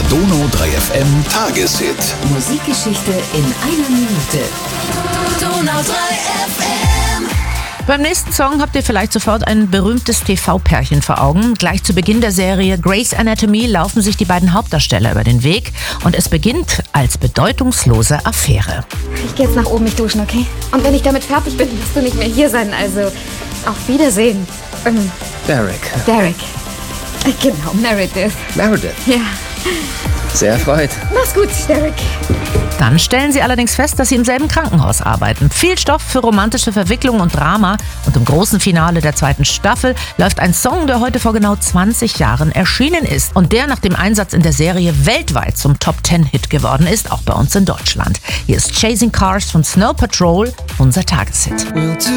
Donau 3 FM Tageshit. Musikgeschichte in einer Minute. Donau 3 FM. Beim nächsten Song habt ihr vielleicht sofort ein berühmtes TV-Pärchen vor Augen. Gleich zu Beginn der Serie Grey's Anatomy laufen sich die beiden Hauptdarsteller über den Weg und es beginnt als bedeutungslose Affäre. Ich gehe jetzt nach oben, mich duschen, okay? Und wenn ich damit fertig bin, wirst du nicht mehr hier sein, also auf Wiedersehen. Derek. Genau, Meredith. Meredith. Ja. Sehr erfreut. Mach's gut, Derek. Dann stellen sie allerdings fest, dass sie im selben Krankenhaus arbeiten. Viel Stoff für romantische Verwicklung und Drama. Und im großen Finale der 2. Staffel läuft ein Song, der heute vor genau 20 Jahren erschienen ist. Und der nach dem Einsatz in der Serie weltweit zum Top-10-Hit geworden ist, auch bei uns in Deutschland. Hier ist Chasing Cars von Snow Patrol, unser Tageshit.